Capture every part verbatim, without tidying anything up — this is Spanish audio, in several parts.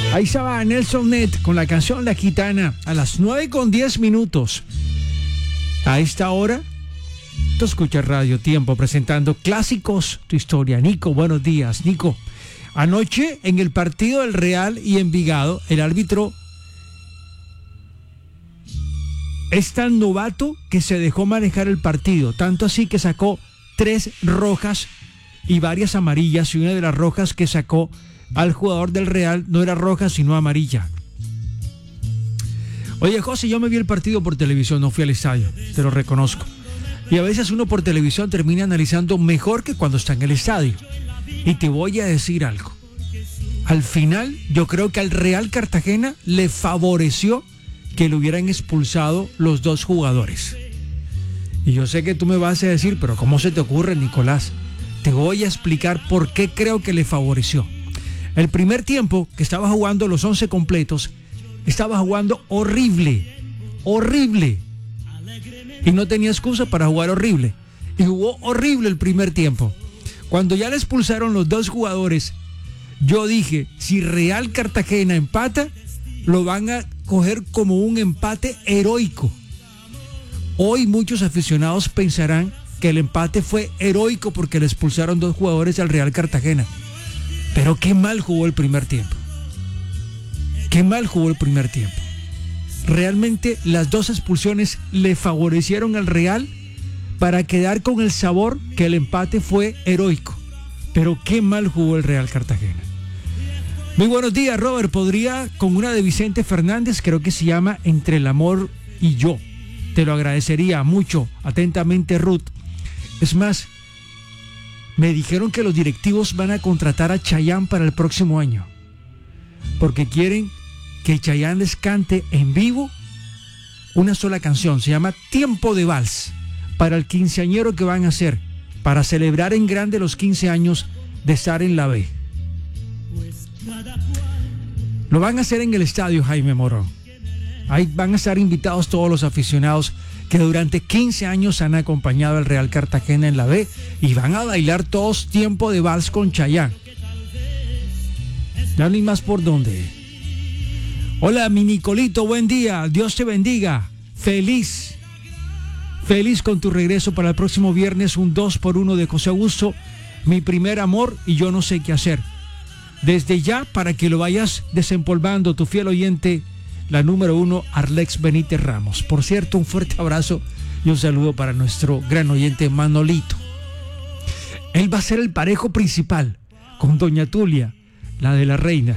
Ahí estaba Nelson Net con la canción La Gitana a las nueve con diez minutos. A esta hora, tú escuchas Radio Tiempo presentando Clásicos, tu historia. Nico, buenos días. Nico, anoche en el partido del Real y Envigado, el árbitro es tan novato que se dejó manejar el partido, tanto así que sacó tres rojas y varias amarillas, y una de las rojas que sacó al jugador del Real no era roja sino amarilla. Oye, José, yo me vi el partido por televisión, no fui al estadio, te lo reconozco. Y a veces uno por televisión termina analizando mejor que cuando está en el estadio. Y te voy a decir algo. Al final, yo creo que al Real Cartagena le favoreció que le hubieran expulsado los dos jugadores. Y yo sé que tú me vas a decir, pero ¿cómo se te ocurre, Nicolás? Te voy a explicar por qué creo que le favoreció. El primer tiempo, que estaba jugando los once completos, estaba jugando horrible, horrible. Y no tenía excusa para jugar horrible. Y jugó horrible el primer tiempo. Cuando ya le expulsaron los dos jugadores, yo dije, si Real Cartagena empata, lo van a coger como un empate heroico. Hoy muchos aficionados pensarán que el empate fue heroico porque le expulsaron dos jugadores al Real Cartagena. Pero qué mal jugó el primer tiempo. Qué mal jugó el primer tiempo. Realmente las dos expulsiones le favorecieron al Real para quedar con el sabor que el empate fue heroico. Pero qué mal jugó el Real Cartagena. Muy buenos días, Robert. ¿Podría con una de Vicente Fernández? Creo que se llama Entre el amor y yo. Te lo agradecería mucho. Atentamente, Ruth. Es más, me dijeron que los directivos van a contratar a Chayanne para el próximo año, porque quieren que Chayanne les cante en vivo una sola canción. Se llama Tiempo de Vals, para el quinceañero que van a hacer, para celebrar en grande los quince años de estar en la B. Lo van a hacer en el estadio Jaime Morón. Ahí van a estar invitados todos los aficionados que durante quince años han acompañado al Real Cartagena en la B, y van a bailar todos Tiempo de Vals con Chayanne. Ya ni más por dónde. Hola, mi Nicolito, buen día. Dios te bendiga. Feliz. Feliz con tu regreso para el próximo viernes, un dos por uno de José Augusto, mi primer amor y yo no sé qué hacer. Desde ya, para que lo vayas desempolvando, tu fiel oyente, la número uno, Arlex Benítez Ramos. Por cierto, un fuerte abrazo y un saludo para nuestro gran oyente Manolito. Él va a ser el parejo principal con doña Tulia, la de la reina.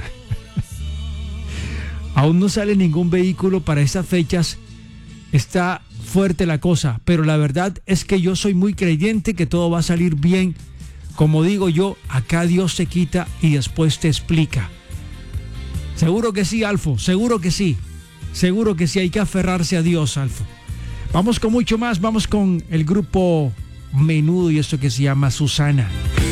Aún no sale ningún vehículo para esas fechas. Está fuerte la cosa, pero la verdad es que yo soy muy creyente que todo va a salir bien. Como digo yo, acá Dios te quita y después te explica. Seguro que sí, Alfo, seguro que sí. Seguro que sí, hay que aferrarse a Dios, Alfo. Vamos con mucho más, vamos con el grupo Menudo y esto que se llama Susana.